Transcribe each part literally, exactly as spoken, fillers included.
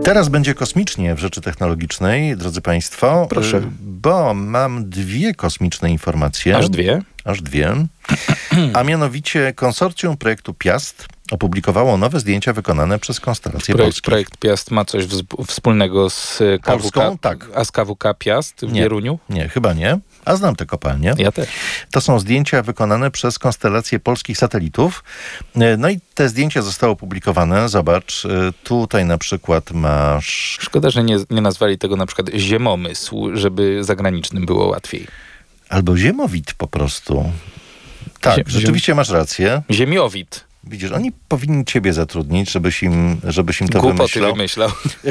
Teraz będzie kosmicznie w Rzeczy Technologicznej, drodzy Państwo. Proszę. Bo mam dwie kosmiczne informacje. Aż dwie? Aż dwie. A mianowicie konsorcjum projektu Piast opublikowało nowe zdjęcia wykonane przez konstelację Projekt, polską. projekt Piast ma coś wz- wspólnego z K W K, Polską? Tak. A z K W K Piast w Nie. Wieruniu? Nie, chyba nie. A znam te kopalnie. Ja też. To są zdjęcia wykonane przez konstelację polskich satelitów. No i te zdjęcia zostały opublikowane. Zobacz, tutaj na przykład masz... Szkoda, że nie, nie nazwali tego na przykład ziemomysł, żeby zagranicznym było łatwiej. Albo ziemowit po prostu. Tak, Ziem- rzeczywiście masz rację. Ziemiowit. Widzisz, oni powinni ciebie zatrudnić, żebyś im, żebyś im to Głupoty wymyślał. wymyślał.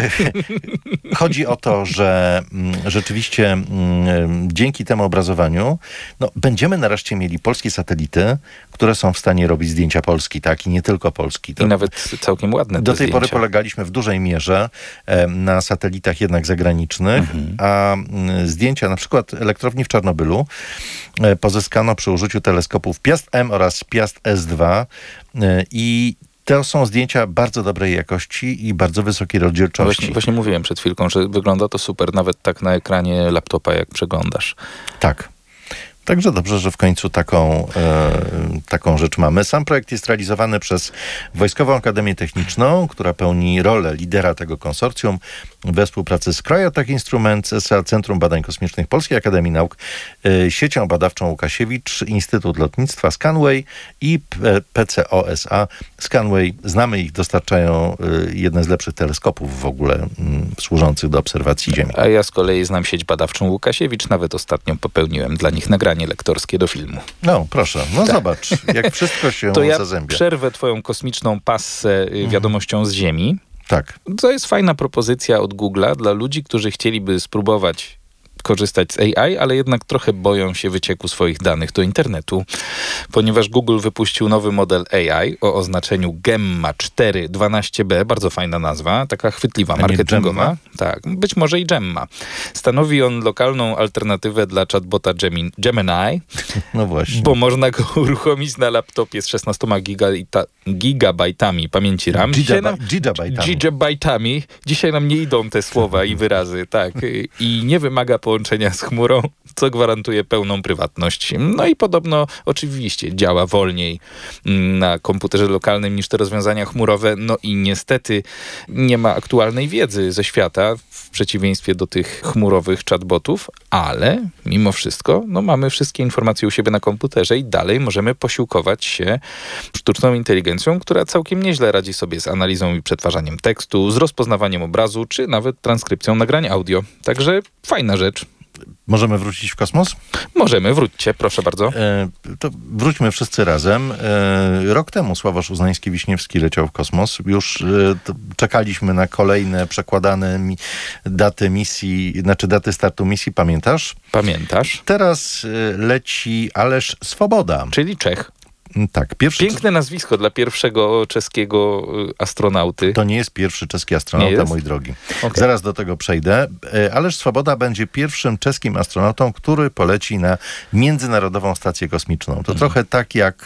Chodzi o to, że mm, rzeczywiście mm, dzięki temu obrazowaniu no, będziemy nareszcie mieli polskie satelity, które są w stanie robić zdjęcia Polski, tak? I nie tylko Polski. To I nawet całkiem ładne do te tej pory zdjęcia. polegaliśmy w dużej mierze e, na satelitach jednak zagranicznych, Mhm. a mm, zdjęcia na przykład elektrowni w Czarnobylu e, pozyskano przy użyciu teleskopów Piast M oraz Piast S dwa e, i to są zdjęcia bardzo dobrej jakości i bardzo wysokiej rozdzielczości. Właśnie, właśnie mówiłem przed chwilką, że wygląda to super, nawet tak na ekranie laptopa, jak przeglądasz. Tak. Także dobrze, że w końcu taką, e, taką rzecz mamy. Sam projekt jest realizowany przez Wojskową Akademię Techniczną, która pełni rolę lidera tego konsorcjum we współpracy z Cryotech Instruments S A, Centrum Badań Kosmicznych Polskiej Akademii Nauk, e, siecią badawczą Łukasiewicz, Instytut Lotnictwa Scanway i P C O S A. Scanway, znamy ich, dostarczają e, jedne z lepszych teleskopów w ogóle m, służących do obserwacji Ziemi. A ja z kolei znam sieć badawczą Łukasiewicz, nawet ostatnio popełniłem dla nich nagranie lektorskie do filmu. No, proszę. No zobacz, jak wszystko się To ja zazębia. przerwę twoją kosmiczną passę y, wiadomością z Ziemi. Tak. To jest fajna propozycja od Google'a dla ludzi, którzy chcieliby spróbować korzystać z A I, ale jednak trochę boją się wycieku swoich danych do internetu, ponieważ Google wypuścił nowy model A I o oznaczeniu Gemma cztery dwanaście B, bardzo fajna nazwa, taka chwytliwa, A nie marketingowa. Gemma? Tak, być może i Gemma. Stanowi on lokalną alternatywę dla chatbota Gemi- Gemini, No właśnie. bo można go uruchomić na laptopie z szesnastoma giga- gigabajtami pamięci RAM. Dzisiaj nam- Gigabajtami. Gigabajtami. Dzisiaj nam nie idą te słowa i wyrazy, tak. I nie wymaga połączenia z chmurą, co gwarantuje pełną prywatność. No i podobno oczywiście działa wolniej na komputerze lokalnym niż te rozwiązania chmurowe. No i niestety nie ma aktualnej wiedzy ze świata, w przeciwieństwie do tych chmurowych chatbotów, ale mimo wszystko no mamy wszystkie informacje u siebie na komputerze i dalej możemy posiłkować się sztuczną inteligencją, która całkiem nieźle radzi sobie z analizą i przetwarzaniem tekstu, z rozpoznawaniem obrazu, czy nawet transkrypcją nagrań audio. Także fajna rzecz. Możemy wrócić w kosmos? Możemy, wróćcie, proszę bardzo. E, to wróćmy wszyscy razem. E, rok temu Sławosz Uznański-Wiśniewski leciał w kosmos. Już e, to czekaliśmy na kolejne przekładane mi, daty misji, znaczy daty startu misji, pamiętasz? Pamiętasz? Teraz e, leci Aleš Svoboda. Czyli Czech. Tak, pierwszy... Piękne nazwisko dla pierwszego czeskiego y, astronauty. To nie jest pierwszy czeski astronauta, Nie jest? mój drogi. Okay. Zaraz do tego przejdę. E, Aleš Svoboda będzie pierwszym czeskim astronautą, który poleci na Międzynarodową Stację Kosmiczną. To Mhm. trochę tak jak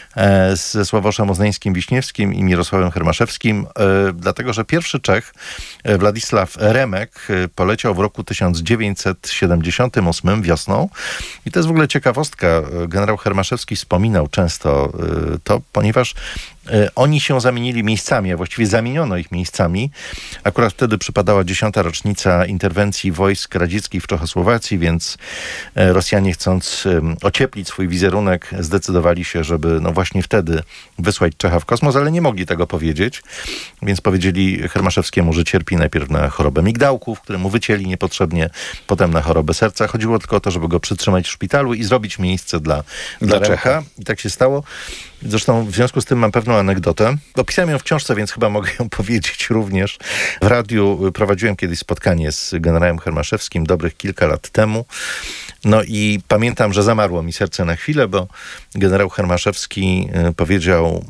e, ze Sławoszem Uznańskim-Wiśniewskim i Mirosławem Hermaszewskim, e, dlatego, że pierwszy Czech, e, Władysław Remek, e, poleciał w roku tysiąc dziewięćset siedemdziesiątym ósmym wiosną. I to jest w ogóle ciekawostka. Generał Hermaszewski wspominał często e, to, ponieważ e, oni się zamienili miejscami, a właściwie zamieniono ich miejscami. Akurat wtedy przypadała dziesiąta rocznica interwencji wojsk radzieckich w Czechosłowacji, więc e, Rosjanie, chcąc e, ocieplić swój wizerunek, zdecydowali się, żeby no właśnie wtedy wysłać Czecha w kosmos, ale nie mogli tego powiedzieć, więc powiedzieli Hermaszewskiemu, że cierpi najpierw na chorobę migdałków, które mu wycięli niepotrzebnie, potem na chorobę serca. Chodziło tylko o to, żeby go przytrzymać w szpitalu i zrobić miejsce dla, dla, Dla Remka. Czecha. I tak się stało. Zresztą w związku z tym mam pewną anegdotę. Opisałem ją w książce, więc chyba mogę ją powiedzieć również. W radiu prowadziłem kiedyś spotkanie z generałem Hermaszewskim dobrych kilka lat temu. No i pamiętam, że zamarło mi serce na chwilę, bo generał Hermaszewski powiedział,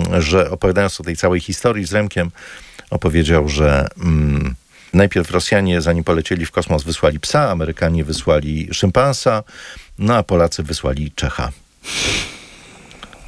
że opowiadając o tej całej historii z Remkiem, opowiedział, że mm, najpierw Rosjanie, zanim polecieli w kosmos, wysłali psa, Amerykanie wysłali szympansa, no a Polacy wysłali Czecha.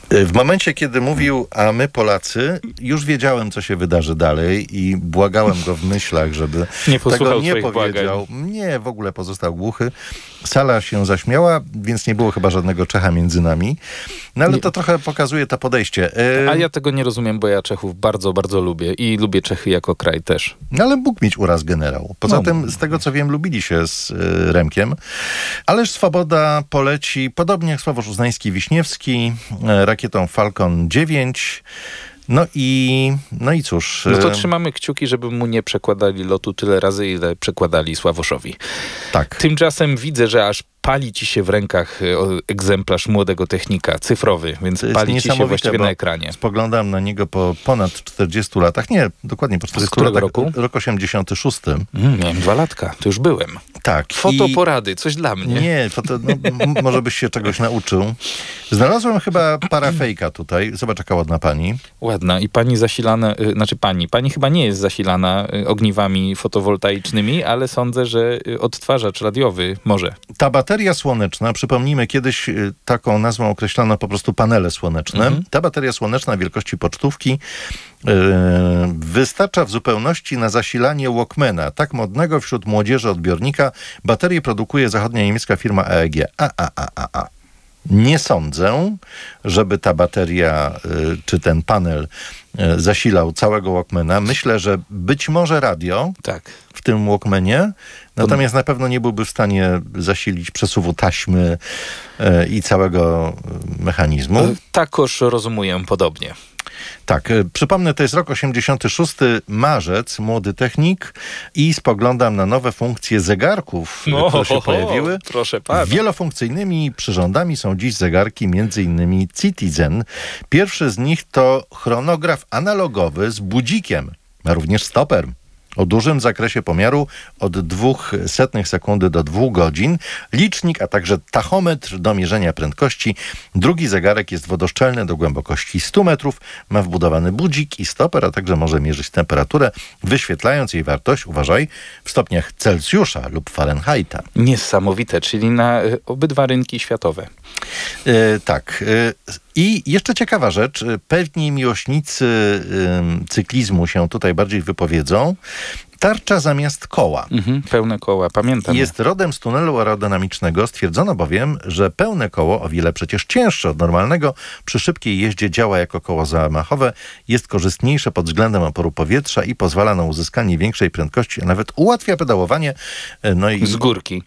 W momencie, kiedy mówił, a my Polacy, już wiedziałem, co się wydarzy dalej i błagałem go w myślach, żeby nie tego nie powiedział. Błagań. Nie, w ogóle pozostał głuchy. Sala się zaśmiała, więc nie było chyba żadnego Czecha między nami. No ale nie. to trochę pokazuje to podejście. A ja tego nie rozumiem, bo ja Czechów bardzo, bardzo lubię i lubię Czechy jako kraj też. No ale mógł mieć uraz generał. Poza no. tym, z tego co wiem, lubili się z y, Remkiem. Ależ Swoboda poleci, podobnie jak Sławosz Uznański-Wiśniewski, y, rakietą Falcon dziewięć. No i, no i cóż. No to trzymamy kciuki, żeby mu nie przekładali lotu tyle razy, ile przekładali Sławoszowi. Tak. Tymczasem widzę, że aż pali ci się w rękach egzemplarz młodego technika, cyfrowy, więc pali ci się właściwie na ekranie. Spoglądam na niego po ponad czterdziestu latach. Nie, dokładnie po czterdziestu latach. roku? Rok osiemdziesiąty szósty. Mm, miałem dwa latka, to już byłem. Tak. Fotoporady, coś dla mnie. Nie, foto, no, m- może byś się czegoś nauczył. Znalazłem chyba parafejka tutaj. Zobacz, jaka ładna pani. Ładna. I pani zasilana, y, znaczy pani, pani chyba nie jest zasilana y, ogniwami fotowoltaicznymi, ale sądzę, że y, odtwarzacz radiowy może. Ta bateria słoneczna, przypomnijmy, kiedyś y, taką nazwą określano po prostu panele słoneczne. Mhm. Ta bateria słoneczna wielkości pocztówki yy, wystarcza w zupełności na zasilanie Walkmana, tak modnego wśród młodzieży odbiornika. Baterię produkuje zachodnia niemiecka firma A E G. A, a, a, a, a. Nie sądzę, żeby ta bateria y, czy ten panel y, zasilał całego Walkmana. Myślę, że być może radio tak. w tym Walkmanie, natomiast na pewno nie byłby w stanie zasilić przesuwu taśmy y, i całego y, mechanizmu. Takoż rozumuję podobnie. Tak, przypomnę, to jest rok osiemdziesiąty szósty, marzec, młody technik i spoglądam na nowe funkcje zegarków, no, które się ho, ho, pojawiły. Proszę pana. Wielofunkcyjnymi przyrządami są dziś zegarki między innymi Citizen. Pierwszy z nich to chronograf analogowy z budzikiem, a również stoper o dużym zakresie pomiaru od dwóch setnych sekundy do dwóch godzin, licznik, a także tachometr do mierzenia prędkości. Drugi zegarek jest wodoszczelny do głębokości stu metrów, ma wbudowany budzik i stoper, a także może mierzyć temperaturę, wyświetlając jej wartość, uważaj, w stopniach Celsjusza lub Fahrenheita. Niesamowite, czyli na y, obydwa rynki światowe. Yy, tak. Yy, I jeszcze ciekawa rzecz, pewni miłośnicy yy, cyklizmu się tutaj bardziej wypowiedzą. Tarcza zamiast koła. Mhm, pełne koła, pamiętam. Jest rodem z tunelu aerodynamicznego. Stwierdzono bowiem, że pełne koło, o wiele przecież cięższe od normalnego, przy szybkiej jeździe działa jako koło zamachowe, jest korzystniejsze pod względem oporu powietrza i pozwala na uzyskanie większej prędkości, a nawet ułatwia pedałowanie. No i... Z górki.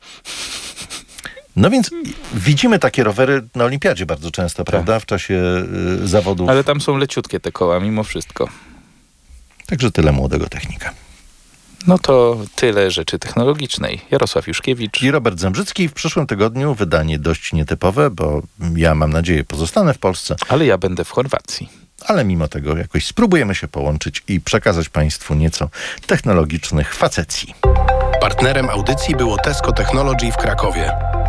No więc widzimy takie rowery na olimpiadzie bardzo często, prawda? W czasie y, zawodów. Ale tam są leciutkie te koła, mimo wszystko. Także tyle młodego technika. No to tyle rzeczy technologicznej. Jarosław Juszkiewicz i Robert Zembrzycki. W przyszłym tygodniu wydanie dość nietypowe, bo ja mam nadzieję pozostanę w Polsce. Ale ja będę w Chorwacji. Ale mimo tego jakoś spróbujemy się połączyć i przekazać Państwu nieco technologicznych facecji. Partnerem audycji było Tesco Technology w Krakowie.